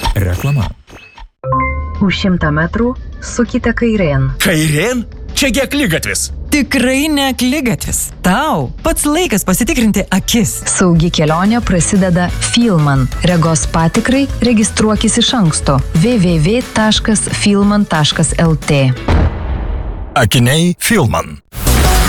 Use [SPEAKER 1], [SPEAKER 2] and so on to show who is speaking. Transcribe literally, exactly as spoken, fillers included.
[SPEAKER 1] Reklama.
[SPEAKER 2] Už šimtą metrų sukite kairėn.
[SPEAKER 1] Kairėn? Čiagi akligatvis.
[SPEAKER 3] Tikrai ne akligatvis. Tau pats laikas pasitikrinti akis.
[SPEAKER 2] Saugi kelionė prasideda Filman. Regos patikrai registruokis iš anksto. w w w taškas filman taškas l t.
[SPEAKER 1] Akiniai Filman.